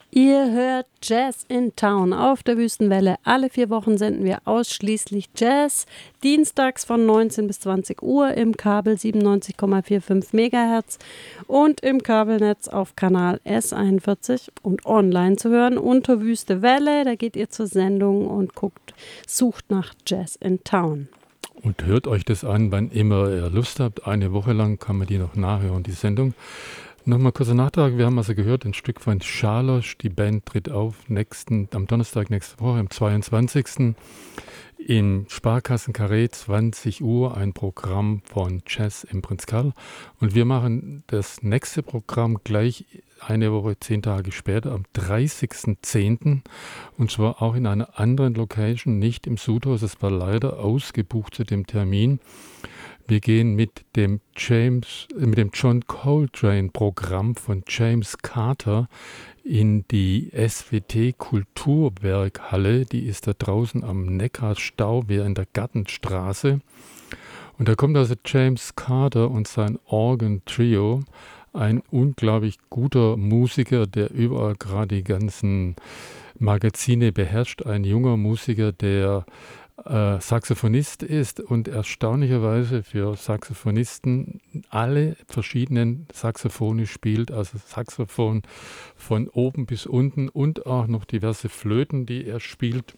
Ihr hört Jazz in Town auf der Wüstenwelle. Alle 4 Wochen senden wir ausschließlich Jazz. Dienstags von 19 bis 20 Uhr im Kabel 97,45 MHz und im Kabelnetz auf Kanal S41 und online zu hören unter Wüste Welle. Da geht ihr zur Sendung und sucht nach Jazz in Town. Und hört euch das an, wann immer ihr Lust habt. Eine Woche lang kann man die noch nachhören, die Sendung. Nochmal kurzer Nachtrag. Wir haben also gehört, ein Stück von Schalosch. Die Band tritt auf am Donnerstag nächste Woche, am 22. im Sparkassen-Carré, 20 Uhr, ein Programm von Jazz im Prinz Karl. Und wir machen das nächste Programm gleich eine Woche, 10 Tage später, am 30.10. Und zwar auch in einer anderen Location, nicht im Sudhaus. Es war leider ausgebucht zu dem Termin. Wir gehen mit dem John Coltrane-Programm von James Carter in die SWT Kulturwerkhalle. Die ist da draußen am Neckarstauwehr in der Gartenstraße. Und da kommt also James Carter und sein Organ-Trio, ein unglaublich guter Musiker, der überall gerade die ganzen Magazine beherrscht. Ein junger Musiker, der Saxophonist ist und erstaunlicherweise für Saxophonisten alle verschiedenen Saxophone spielt, also Saxophon von oben bis unten und auch noch diverse Flöten, die er spielt.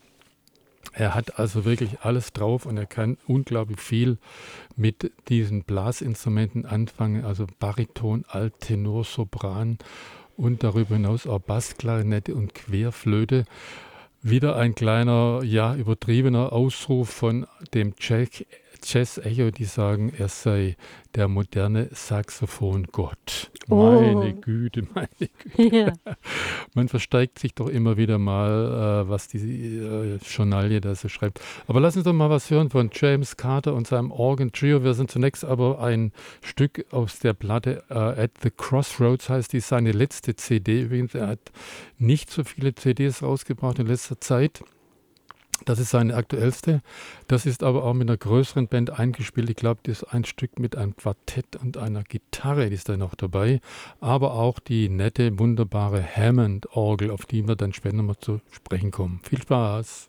Er hat also wirklich alles drauf und er kann unglaublich viel mit diesen Blasinstrumenten anfangen, also Bariton, Alt, Tenor, Sopran und darüber hinaus auch Bassklarinette und Querflöte. Wieder ein kleiner, übertriebener Ausruf von dem Jazz Echo, die sagen, er sei der moderne Saxophongott. Meine Güte. Ja. Man versteigt sich doch immer wieder mal, was die Journalie da so schreibt. Aber lass uns doch mal was hören von James Carter und seinem Organ Trio. Wir sind zunächst aber ein Stück aus der Platte At the Crossroads, heißt die, seine letzte CD. Übrigens, er hat nicht so viele CDs rausgebracht in letzter Zeit. Das ist seine aktuellste. Das ist aber auch mit einer größeren Band eingespielt. Ich glaube, das ist ein Stück mit einem Quartett und einer Gitarre, die ist da noch dabei. Aber auch die nette, wunderbare Hammond-Orgel, auf die wir dann später nochmal zu sprechen kommen. Viel Spaß!